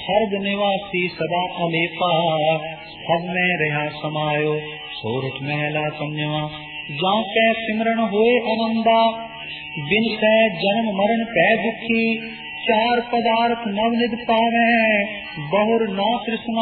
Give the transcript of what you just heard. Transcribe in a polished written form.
SERB निवासी सदा अलेपा, सब में रहा समायो सोरठ महला पंजवा। जाके सिमरन होए आनंदा, बिन सै जन्म मरण पै दुखी, चार पदार्थ नवनिध पावे, बहुर ना तृष्णा